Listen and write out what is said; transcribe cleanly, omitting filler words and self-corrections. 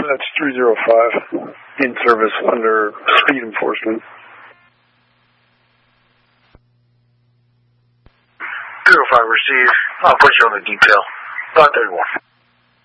That's 305 in service under speed enforcement. 305 receive. I'll put you on the detail. 531.